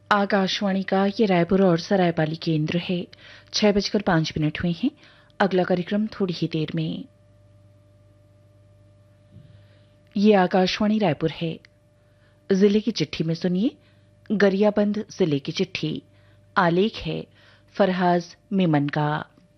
आकाशवाणी का ये रायपुर और सरायपाली केंद्र है। 6:05 हुए हैं। अगला कार्यक्रम थोड़ी ही देर में। ये आकाशवाणी रायपुर है। जिले की चिट्ठी में सुनिए गरियाबंद जिले की चिट्ठी। आलेख है फरहाज मेमन का।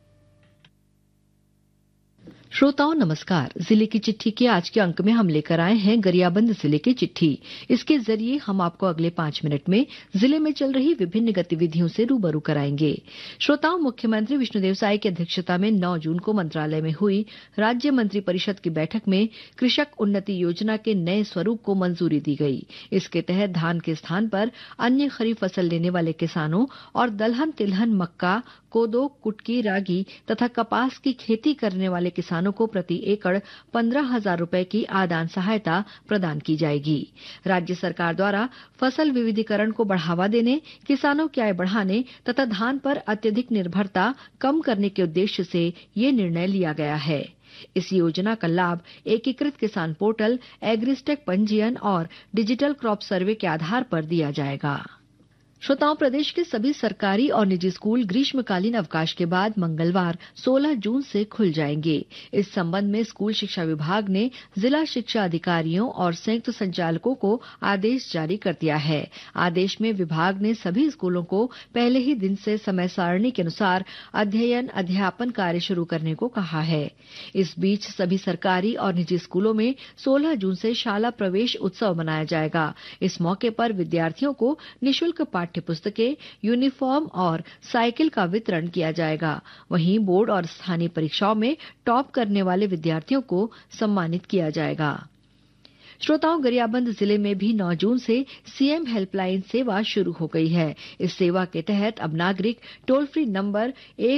श्रोताओं नमस्कार। जिले की चिट्ठी के आज के अंक में हम लेकर आए हैं गरियाबंद जिले की चिट्ठी। इसके जरिए हम आपको अगले 5 मिनट में जिले में चल रही विभिन्न गतिविधियों से रूबरू कराएंगे। श्रोताओं, मुख्यमंत्री विष्णुदेव साय की अध्यक्षता में 9 जून को मंत्रालय में हुई राज्य मंत्रिपरिषद की बैठक में कृषक उन्नति योजना के नए स्वरूप को मंजूरी दी गई। इसके तहत धान के स्थान पर अन्य खरीफ फसल लेने वाले किसानों और दलहन तिलहन मक्का, कोदो, कुटकी, रागी तथा कपास की खेती करने वाले किसानों को प्रति एकड़ 15,000 रुपए की आदान सहायता प्रदान की जाएगी। राज्य सरकार द्वारा फसल विविधीकरण को बढ़ावा देने, किसानों की आय बढ़ाने तथा धान पर अत्यधिक निर्भरता कम करने के उद्देश्य से ये निर्णय लिया गया है। इस योजना का लाभ एकीकृत किसान पोर्टल, एग्रीस्टेक पंजीयन और डिजिटल क्रॉप सर्वे के आधार पर दिया जाएगा। श्रोताओं, प्रदेश के सभी सरकारी और निजी स्कूल ग्रीष्मकालीन अवकाश के बाद मंगलवार 16 जून से खुल जाएंगे। इस संबंध में स्कूल शिक्षा विभाग ने जिला शिक्षा अधिकारियों और संयुक्त संचालकों को आदेश जारी कर दिया है। आदेश में विभाग ने सभी स्कूलों को पहले ही दिन से समय सारणी के अनुसार अध्ययन अध्यापन कार्य शुरू करने को कहा है। इस बीच सभी सरकारी और निजी स्कूलों में 16 जून से शाला प्रवेश उत्सव मनाया जाएगा। इस मौके पर विद्यार्थियों को निःशुल्क पाठ्य पुस्तकें, यूनिफॉर्म और साइकिल का वितरण किया जाएगा। वहीं बोर्ड और स्थानीय परीक्षाओं में टॉप करने वाले विद्यार्थियों को सम्मानित किया जाएगा। श्रोताओं, गरियाबंद जिले में भी 9 जून से सीएम हेल्पलाइन सेवा शुरू हो गई है। इस सेवा के तहत अब नागरिक टोल फ्री नंबर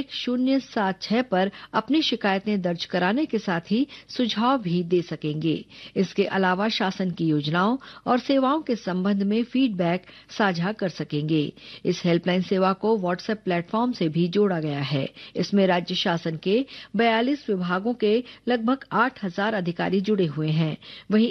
1076 पर अपनी शिकायतें दर्ज कराने के साथ ही सुझाव भी दे सकेंगे। इसके अलावा शासन की योजनाओं और सेवाओं के संबंध में फीडबैक साझा कर सकेंगे। इस हेल्पलाइन सेवा को व्हाट्सएप प्लेटफॉर्म से भी जोड़ा गया है। इसमें राज्य शासन के 42 विभागों के लगभग 8,000 अधिकारी जुड़े हुए हैं। वहीं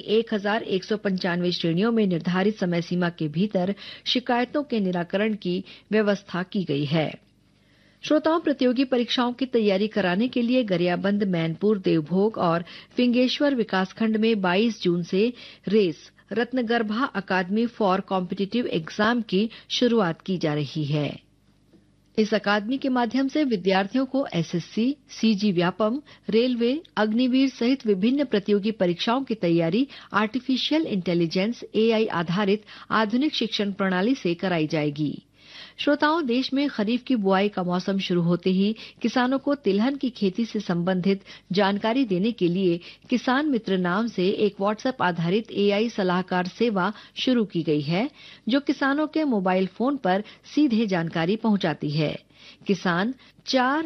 1,195 श्रेणियों में निर्धारित समय सीमा के भीतर शिकायतों के निराकरण की व्यवस्था की गई है। श्रोताओं, प्रतियोगी परीक्षाओं की तैयारी कराने के लिए गरियाबंद, मैनपुर, देवभोग और फिंगेश्वर विकासखंड में 22 जून से race Ratnagarbha academy for competitive exam की शुरुआत की जा रही है। इस अकादमी के माध्यम से विद्यार्थियों को SSC, CG Vyapam, railway, Agniveer सहित विभिन्न प्रतियोगी परीक्षाओं की तैयारी आर्टिफिशियल इंटेलिजेंस एआई आधारित आधुनिक शिक्षण प्रणाली से कराई जाएगी। श्रोताओं, देश में खरीफ की बुआई का मौसम शुरू होते ही किसानों को तिलहन की खेती से संबंधित जानकारी देने के लिए किसान मित्र नाम से एक व्हाट्सएप आधारित एआई सलाहकार सेवा शुरू की गई है, जो किसानों के मोबाइल फोन पर सीधे जानकारी पहुंचाती है। किसान 4